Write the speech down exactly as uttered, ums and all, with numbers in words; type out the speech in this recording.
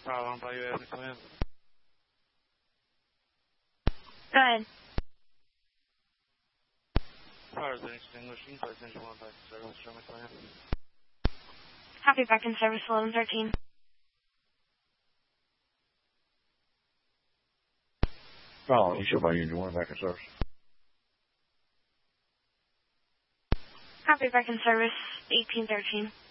Fire alarm by you, come in. Go ahead. Fire is extinguishing, place engine one back in service, German, come in. Copy, back in service, eleven thirteen. Oh, you should buy engine one back in service. Copy, back in service, eighteen thirteen.